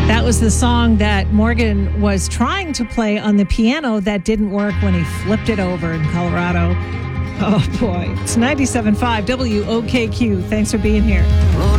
That was the song that Morgan was trying to play on the piano that didn't work when he flipped it over in Colorado. Oh, boy. It's 97.5 WOKQ. Thanks for being here.